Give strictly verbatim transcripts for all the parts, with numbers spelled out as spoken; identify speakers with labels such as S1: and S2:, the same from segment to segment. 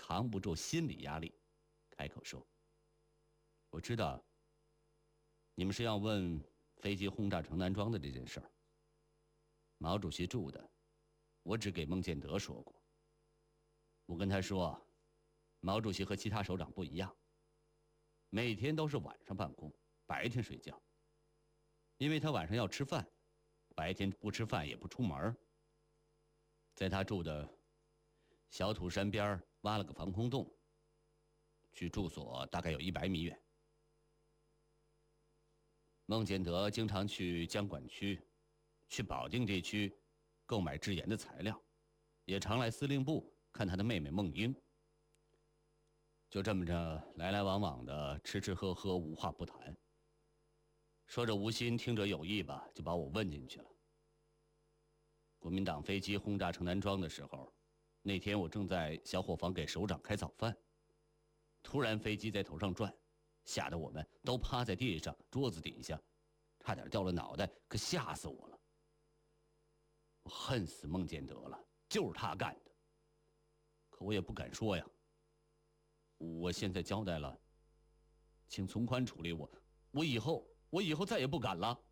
S1: 扛不住心理压力，开口说：“我知道，你们是要问飞机轰炸城南庄的这件事儿。毛主席住的，我只给孟建德说过。我跟他说，毛主席和其他首长不一样，每天都是晚上办公，白天睡觉。因为他晚上要吃饭，白天不吃饭也不出门。在他住的小土山边挖了个防空洞，距住所大概有一百米远。孟建德经常去江管区，去保定地区购买制盐的材料，也常来司令部看他的妹妹孟英。就这么着来来往往的吃吃喝喝，无话不谈。说着无心，听者有意吧，就把我问进去了。国民党飞机轰炸城南庄的时候，那天我正在小伙房给首长开早饭，突然飞机在头上转，吓得我们都趴在地上桌子底下，差点掉了脑袋，可吓死我了。我恨死孟建德了，就是他干的。可我也不敢说呀。我现在交代了，请从宽处理我，我以后我以后再也不敢了。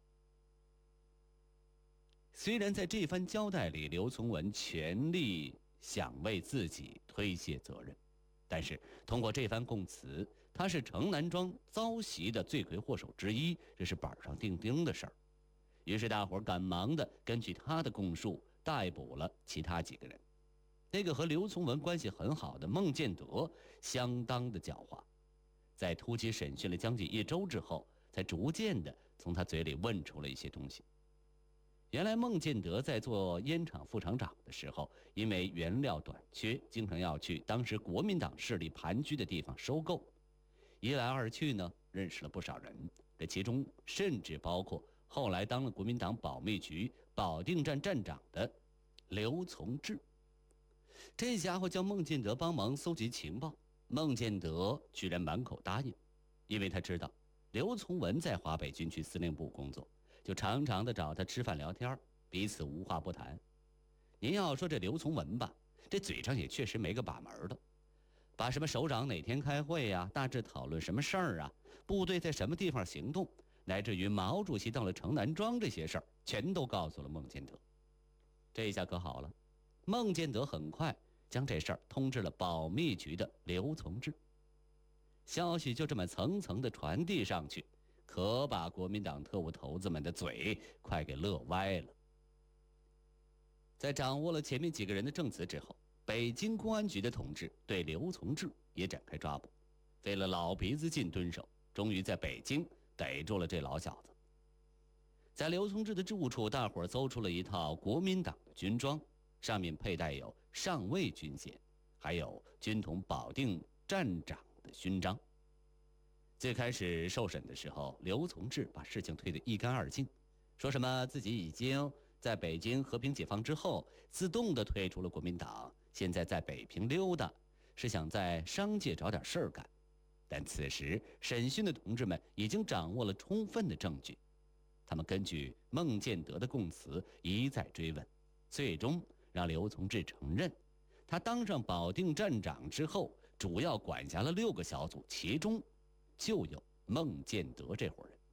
S1: 虽然在这番交代里，刘从文全力想为自己推卸责任，但是通过这番供词，他是城南庄遭袭的罪魁祸首之一，这是板上钉钉的事儿。于是大伙儿赶忙的根据他的供述逮捕了其他几个人。那个和刘从文关系很好的孟建德相当的狡猾，在突击审讯了将近一周之后，才逐渐的从他嘴里问出了一些东西。原来孟建德在做烟厂副厂长的时候，因为原料短缺，经常要去当时国民党势力盘踞的地方收购。一来二去呢，认识了不少人，这其中甚至包括后来当了国民党保密局保定站站长的刘从志。这家伙叫孟建德帮忙搜集情报，孟建德居然满口答应，因为他知道刘从文在华北军区司令部工作，就常常的找他吃饭聊天，彼此无话不谈。您要说这刘从文吧，这嘴上也确实没个把门的，把什么首长哪天开会呀、啊，大致讨论什么事儿啊，部队在什么地方行动，乃至于毛主席到了城南庄这些事儿，全都告诉了孟建德。这下可好了，孟建德很快将这事儿通知了保密局的刘从志，消息就这么层层的传递上去，可把国民党特务头子们的嘴快给乐歪了。在掌握了前面几个人的证词之后，北京公安局的同志对刘从志也展开抓捕，费了老鼻子劲蹲守，终于在北京逮住了这老小子。在刘从志的住处，大伙儿搜出了一套国民党的军装，上面佩戴有上尉军衔，还有军统保定站长的勋章。最开始受审的时候，刘从志把事情推得一干二净，说什么自己已经在北京和平解放之后自动地退出了国民党，现在在北平溜达，是想在商界找点事儿干。但此时审讯的同志们已经掌握了充分的证据，他们根据孟建德的供词一再追问，最终让刘从志承认，他当上保定站长之后，主要管辖了六个小组，其中就有孟建德这伙人。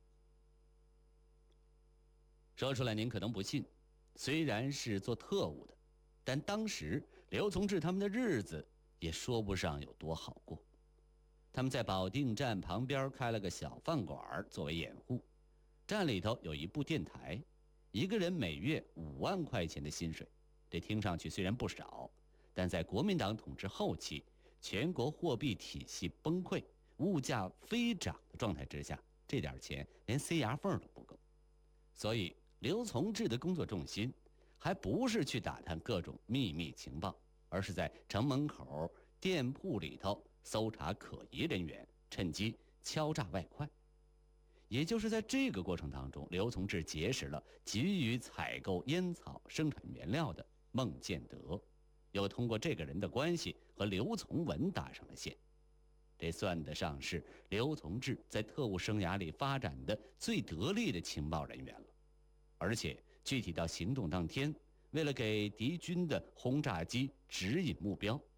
S1: 说出来您可能不信，虽然是做特务的，但当时刘从志他们的日子也说不上有多好过。他们在保定站旁边开了个小饭馆作为掩护，站里头有一部电台，一个人每月五万块钱的薪水，这听上去虽然不少，但在国民党统治后期，全国货币体系崩溃，物价飞涨的状态之下，这点钱连塞牙缝都不够。所以刘从志的工作重心还不是去打探各种秘密情报，而是在城门口店铺里头搜查可疑人员，趁机敲诈外快。也就是在这个过程当中，刘从志结识了急于采购烟草生产原料的孟建德，又通过这个人的关系和刘从文搭上了线。这算得上是刘从志在特务生涯里发展的最得力的情报人员了。而且具体到行动当天，为了给敌军的轰炸机指引目标，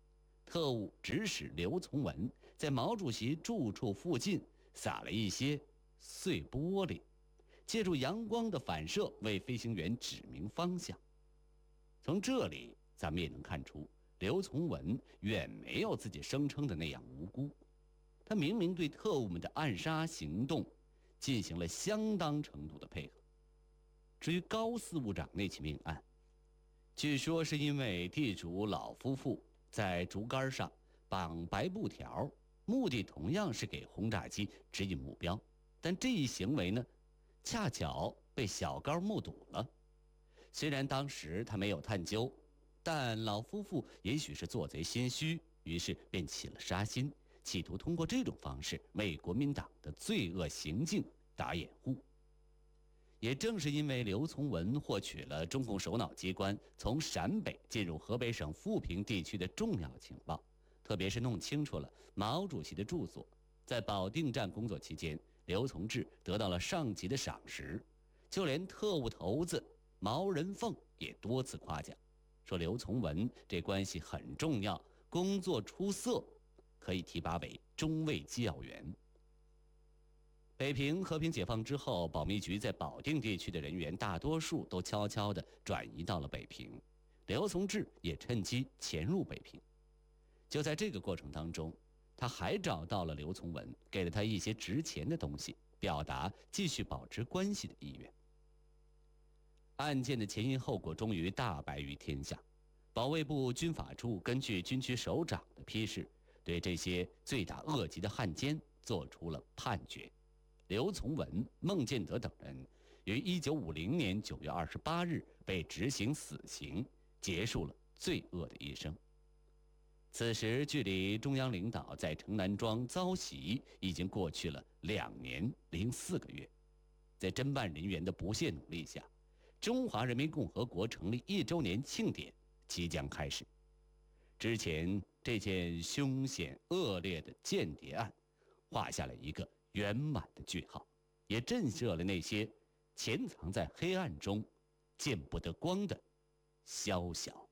S1: 特务指使刘从文在毛主席住处附近撒了一些碎玻璃，借助阳光的反射为飞行员指明方向。从这里咱们也能看出，刘从文远没有自己声称的那样无辜，他明明对特务们的暗杀行动进行了相当程度的配合。至于高司务长那起命案，据说是因为地主老夫妇在竹竿上绑白布条，目的同样是给轰炸机指引目标，但这一行为呢，恰巧被小高目睹了。虽然当时他没有探究，但老夫妇也许是做贼心虚，于是便起了杀心，企图通过这种方式为国民党的罪恶行径打掩护。也正是因为刘从文获取了中共首脑机关从陕北进入河北省富平地区的重要情报，特别是弄清楚了毛主席的住所，在保定站工作期间，刘从志得到了上级的赏识，就连特务头子毛人凤也多次夸奖，说刘从文这关系很重要，工作出色，可以提拔为中尉机要员。北平和平解放之后，保密局在保定地区的人员大多数都悄悄地转移到了北平，刘从志也趁机潜入北平。就在这个过程当中，他还找到了刘从文，给了他一些值钱的东西，表达继续保持关系的意愿。案件的前因后果终于大白于天下，保卫部军法处根据军区首长的批示，对这些罪大恶极的汉奸做出了判决。刘从文、孟建德等人于一九五零年九月二十八日被执行死刑，结束了罪恶的一生。此时距离中央领导在城南庄遭袭已经过去了两年零四个月，在侦办人员的不懈努力下，中华人民共和国成立一周年庆典即将开始。之前这件凶险恶劣的间谍案画下了一个圆满的句号，也震慑了那些潜藏在黑暗中见不得光的宵小。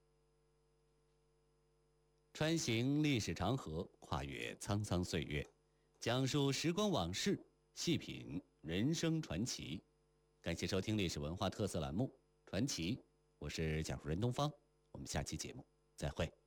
S1: 穿行历史长河，跨越沧桑岁月，讲述时光往事，细品人生传奇。感谢收听历史文化特色栏目《传奇》，我是讲述人东方，我们下期节目再会。